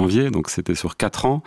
janvier, donc c'était sur 4 ans.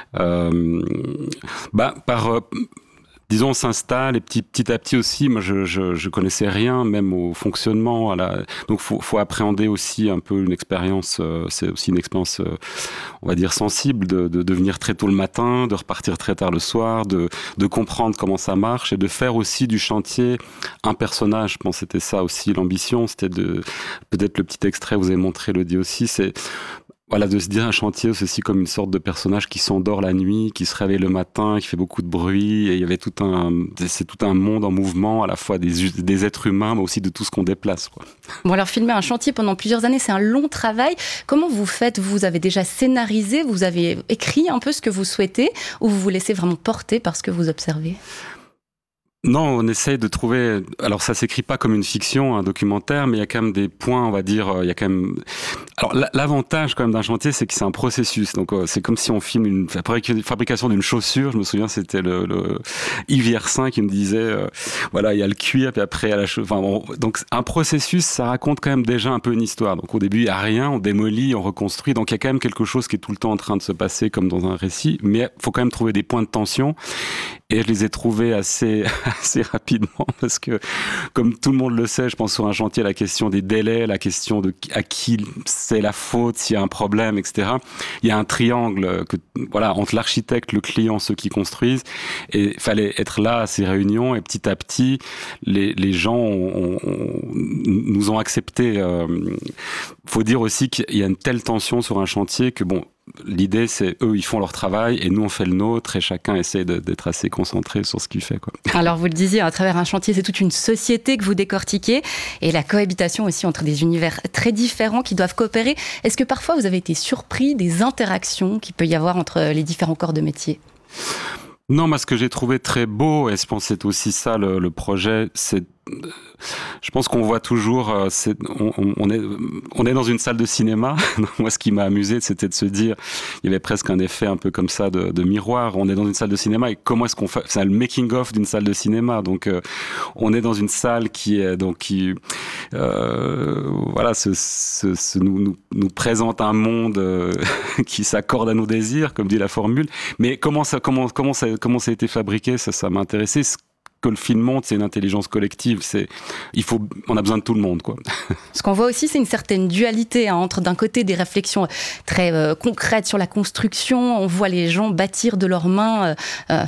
Disons, on s'installe et petit à petit aussi. Moi, je connaissais rien, même au fonctionnement. Donc, faut appréhender aussi un peu une expérience. C'est aussi une expérience, on va dire, sensible de venir très tôt le matin, de repartir très tard le soir, de comprendre comment ça marche et de faire aussi du chantier un personnage. Je pense que c'était ça aussi l'ambition. C'était peut-être le petit extrait que vous avez montré le dit aussi. C'est voilà, de se dire un chantier, c'est aussi comme une sorte de personnage qui s'endort la nuit, qui se réveille le matin, qui fait beaucoup de bruit. Et il y avait c'est tout un monde en mouvement, à la fois des êtres humains, mais aussi de tout ce qu'on déplace, quoi. Bon, alors filmer un chantier pendant plusieurs années, c'est un long travail. Comment vous faites ? Vous avez déjà scénarisé, vous avez écrit un peu ce que vous souhaitez, ou vous vous laissez vraiment porter par ce que vous observez ? Non, on essaye de trouver. Alors, ça s'écrit pas comme une fiction, un documentaire, mais il y a quand même des points, on va dire. Il y a quand même. Alors, l'avantage quand même d'un chantier, c'est que c'est un processus. Donc, c'est comme si on filme une fabrication d'une chaussure. Je me souviens, c'était le Yves Yersin qui me disait, voilà, il y a le cuir, puis après il y a la chaussure. Enfin, donc, un processus, ça raconte quand même déjà un peu une histoire. Donc, au début, il y a rien, on démolit, on reconstruit. Donc, il y a quand même quelque chose qui est tout le temps en train de se passer, comme dans un récit. Mais il faut quand même trouver des points de tension. Et je les ai trouvés assez rapidement parce que, comme tout le monde le sait, je pense sur un chantier, la question des délais, la question de à qui c'est la faute, s'il y a un problème, etc. Il y a un triangle entre l'architecte, le client, ceux qui construisent. Et il fallait être là à ces réunions et petit à petit, les gens nous ont accepté. Faut dire aussi qu'il y a une telle tension sur un chantier que l'idée, c'est eux, ils font leur travail et nous, on fait le nôtre et chacun essaie d'être assez concentré sur ce qu'il fait, quoi. Alors, vous le disiez, à travers un chantier, c'est toute une société que vous décortiquez et la cohabitation aussi entre des univers très différents qui doivent coopérer. Est-ce que parfois, vous avez été surpris des interactions qu'il peut y avoir entre les différents corps de métier ? Non, moi, ce que j'ai trouvé très beau, et je pense que c'est aussi ça le projet, c'est je pense qu'on voit toujours, on est dans une salle de cinéma. Moi, ce qui m'a amusé, c'était de se dire, il y avait presque un effet un peu comme ça de miroir. On est dans une salle de cinéma et comment est-ce qu'on fait ? C'est le making-of d'une salle de cinéma. Donc, on est dans une salle voilà, nous présente un monde qui s'accorde à nos désirs, comme dit la formule. Mais comment ça a été fabriqué, ça m'a intéressé. Que le film montre, c'est une intelligence collective. On a besoin de tout le monde, quoi. Ce qu'on voit aussi, c'est une certaine dualité entre, d'un côté, des réflexions très concrètes sur la construction. On voit les gens rebâtir de leurs mains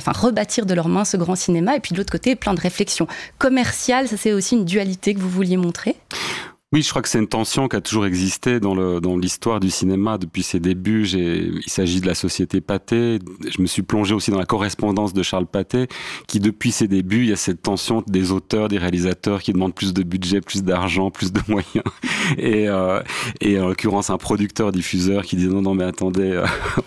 ce grand cinéma. Et puis de l'autre côté, plein de réflexions commerciales. Ça, c'est aussi une dualité que vous vouliez montrer. Oui, je crois que c'est une tension qui a toujours existé dans l'histoire du cinéma depuis ses débuts. Il s'agit de la société Pathé. Je me suis plongé aussi dans la correspondance de Charles Pathé, qui depuis ses débuts, il y a cette tension des auteurs, des réalisateurs qui demandent plus de budget, plus d'argent, plus de moyens. Et en l'occurrence, un producteur-diffuseur qui dit non, mais attendez,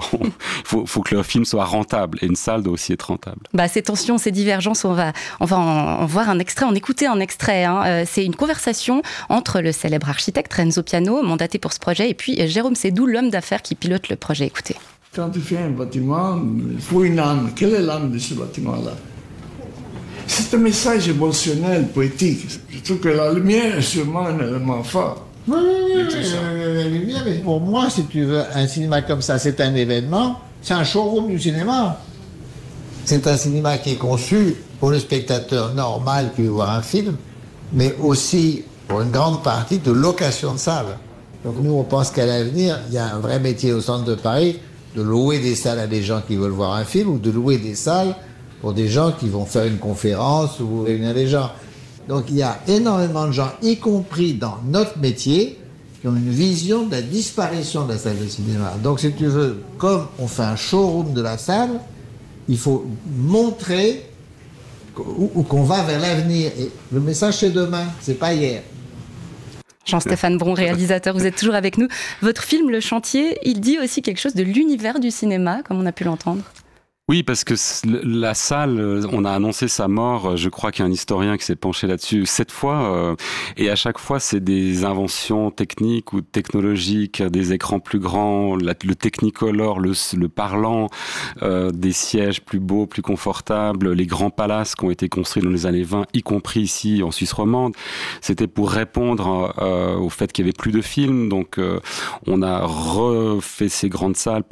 faut que le film soit rentable. Et une salle doit aussi être rentable. Ces tensions, ces divergences, on va en voir un extrait, en écouter un extrait. C'est une conversation entre le célèbre architecte Renzo Piano, mandaté pour ce projet, et puis Jérôme Sédou, l'homme d'affaires qui pilote le projet. Écoutez. Quand tu fais un bâtiment, il faut une âme. Quelle est l'âme de ce bâtiment-là ? C'est un message émotionnel, poétique. Je trouve que la lumière est sûrement un élément fort. Oui, la lumière, mais pour moi, si tu veux, un cinéma comme ça, c'est un événement, c'est un showroom du cinéma. C'est un cinéma qui est conçu pour le spectateur normal qui veut voir un film, mais aussi pour une grande partie de location de salles. Donc nous, on pense qu'à l'avenir, il y a un vrai métier au centre de Paris de louer des salles à des gens qui veulent voir un film ou de louer des salles pour des gens qui vont faire une conférence ou réunir des gens. Donc il y a énormément de gens, y compris dans notre métier, qui ont une vision de la disparition de la salle de cinéma. Donc si tu veux, comme on fait un showroom de la salle, il faut montrer qu'on va vers l'avenir. Et le message, c'est demain, c'est pas hier. Jean-Stéphane Bron, réalisateur, vous êtes toujours avec nous. Votre film, Le Chantier, il dit aussi quelque chose de l'univers du cinéma, comme on a pu l'entendre. Oui, parce que la salle, on a annoncé sa mort, je crois qu'il y a un historien qui s'est penché là-dessus 7 fois, et à chaque fois, c'est des inventions techniques ou technologiques, des écrans plus grands, le Technicolor, le parlant, des sièges plus beaux, plus confortables, les grands palaces qui ont été construits dans les années 20, y compris ici en Suisse romande. C'était pour répondre au fait qu'il y avait plus de films, donc on a refait ces grandes salles